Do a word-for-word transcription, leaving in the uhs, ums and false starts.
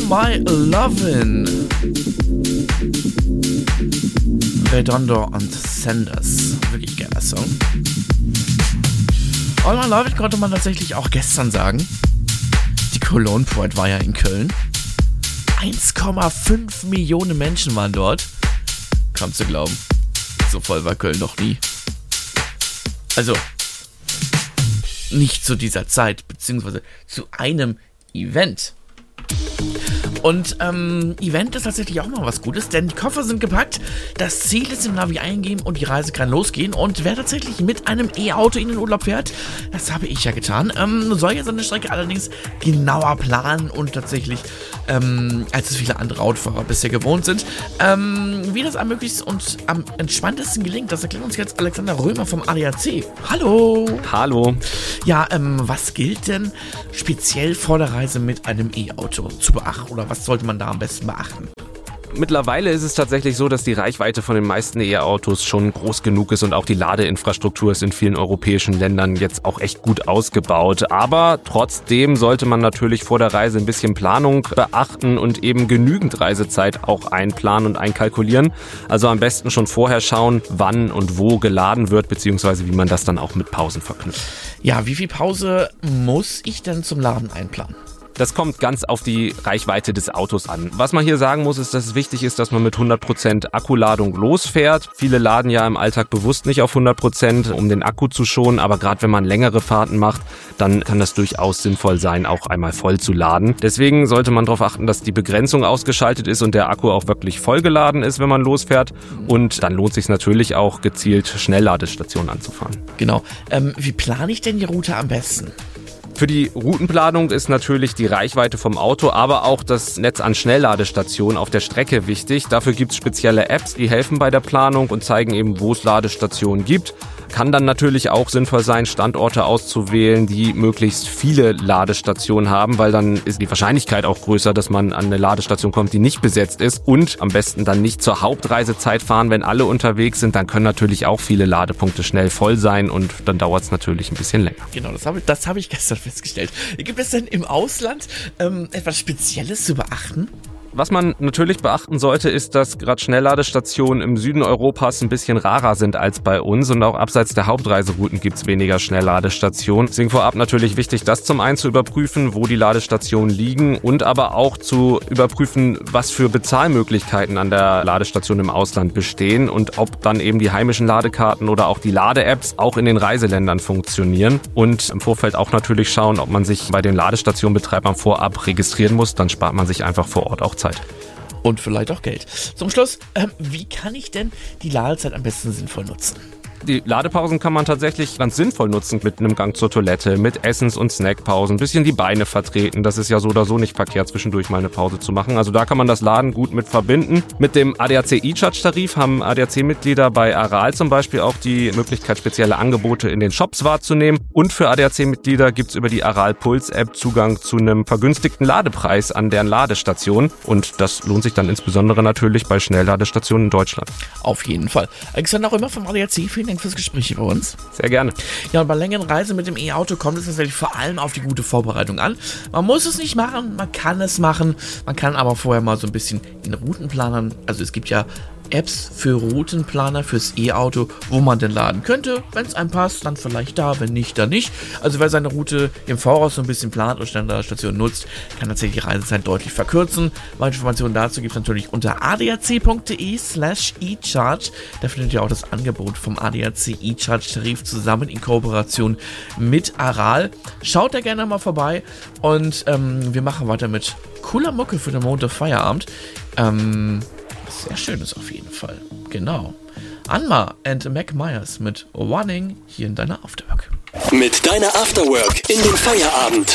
My Lovin'. Redondo und Sanders. Wirklich geiler Song. All My Lovin' konnte man tatsächlich auch gestern sagen. Die Cologne Pride war ja in Köln. eins Komma fünf Millionen Menschen waren dort. Kaum zu glauben. So voll war Köln noch nie. Also, nicht zu dieser Zeit, beziehungsweise zu einem Event. Und ähm, Event ist tatsächlich auch mal was Gutes, denn die Koffer sind gepackt, das Ziel ist im Navi eingeben und die Reise kann losgehen. Und wer tatsächlich mit einem E-Auto in den Urlaub fährt, das habe ich ja getan, ähm, soll ja seine Strecke allerdings genauer planen und tatsächlich, ähm, als es viele andere Autofahrer bisher gewohnt sind, ähm, wie das am möglichsten und am entspanntesten gelingt, das erklärt uns jetzt Alexander Römer vom A D A C. Hallo! Hallo! Ja, ähm, was gilt denn speziell vor der Reise mit einem E-Auto zu beachten oder was sollte man da am besten beachten? Mittlerweile ist es tatsächlich so, dass die Reichweite von den meisten E-Autos schon groß genug ist und auch die Ladeinfrastruktur ist in vielen europäischen Ländern jetzt auch echt gut ausgebaut. Aber trotzdem sollte man natürlich vor der Reise ein bisschen Planung beachten und eben genügend Reisezeit auch einplanen und einkalkulieren. Also am besten schon vorher schauen, wann und wo geladen wird, beziehungsweise wie man das dann auch mit Pausen verknüpft. Ja, wie viel Pause muss ich denn zum Laden einplanen? Das kommt ganz auf die Reichweite des Autos an. Was man hier sagen muss, ist, dass es wichtig ist, dass man mit hundert Prozent Akkuladung losfährt. Viele laden ja im Alltag bewusst nicht auf hundert Prozent, um den Akku zu schonen. Aber gerade wenn man längere Fahrten macht, dann kann das durchaus sinnvoll sein, auch einmal voll zu laden. Deswegen sollte man darauf achten, dass die Begrenzung ausgeschaltet ist und der Akku auch wirklich vollgeladen ist, wenn man losfährt. Und dann lohnt es sich natürlich auch, gezielt Schnellladestationen anzufahren. Genau. Ähm, wie plane ich denn die Route am besten? Für die Routenplanung ist natürlich die Reichweite vom Auto, aber auch das Netz an Schnellladestationen auf der Strecke wichtig. Dafür gibt es spezielle Apps, die helfen bei der Planung und zeigen eben, wo es Ladestationen gibt. Kann dann natürlich auch sinnvoll sein, Standorte auszuwählen, die möglichst viele Ladestationen haben, weil dann ist die Wahrscheinlichkeit auch größer, dass man an eine Ladestation kommt, die nicht besetzt ist. Und am besten dann nicht zur Hauptreisezeit fahren, wenn alle unterwegs sind. Dann können natürlich auch viele Ladepunkte schnell voll sein und dann dauert es natürlich ein bisschen länger. Genau, das habe das hab ich gestern festgestellt. Gibt es denn im Ausland ähm, etwas Spezielles zu beachten? Was man natürlich beachten sollte, ist, dass gerade Schnellladestationen im Süden Europas ein bisschen rarer sind als bei uns und auch abseits der Hauptreiserouten gibt es weniger Schnellladestationen. Deswegen vorab natürlich wichtig, das zum einen zu überprüfen, wo die Ladestationen liegen und aber auch zu überprüfen, was für Bezahlmöglichkeiten an der Ladestation im Ausland bestehen und ob dann eben die heimischen Ladekarten oder auch die Lade-Apps auch in den Reiseländern funktionieren. Und im Vorfeld auch natürlich schauen, ob man sich bei den Ladestationenbetreibern vorab registrieren muss, dann spart man sich einfach vor Ort auch Zeit. Und vielleicht auch Geld. Zum Schluss, ähm, wie kann ich denn die Ladezeit am besten sinnvoll nutzen? Die Ladepausen kann man tatsächlich ganz sinnvoll nutzen mit einem Gang zur Toilette, mit Essens- und Snackpausen, ein bisschen die Beine vertreten. Das ist ja so oder so nicht verkehrt, zwischendurch mal eine Pause zu machen. Also da kann man das Laden gut mit verbinden. Mit dem A D A C eCharge-Tarif haben A D A C-Mitglieder bei Aral zum Beispiel auch die Möglichkeit, spezielle Angebote in den Shops wahrzunehmen. Und für A D A C-Mitglieder gibt es über die Aral Puls-App Zugang zu einem vergünstigten Ladepreis an deren Ladestationen. Und das lohnt sich dann insbesondere natürlich bei Schnellladestationen in Deutschland. Auf jeden Fall. Alexander Römer vom A D A C, vielen Dank fürs Gespräch hier bei uns. Sehr gerne. Ja, und bei längeren Reisen mit dem E-Auto kommt es tatsächlich vor allem auf die gute Vorbereitung an. Man muss es nicht machen, man kann es machen. Man kann aber vorher mal so ein bisschen in Routenplanern, also es gibt ja Apps für Routenplaner fürs E-Auto, wo man denn laden könnte. Wenn es einem passt, dann vielleicht da, wenn nicht, dann nicht. Also wer seine Route im Voraus so ein bisschen plant und Standardstation nutzt, kann tatsächlich die Reisezeit deutlich verkürzen. Weitere Informationen dazu gibt es natürlich unter adac.de slash eCharge. Da findet ihr auch das Angebot vom A D A C eCharge-Tarif zusammen in Kooperation mit Aral. Schaut da gerne mal vorbei und ähm, wir machen weiter mit cooler Mucke für den Montag-Feierabend. Ähm... Sehr schön ist auf jeden Fall. Genau. Anma and Mac Myers mit Warning hier in deiner Afterwork. Mit deiner Afterwork in den Feierabend.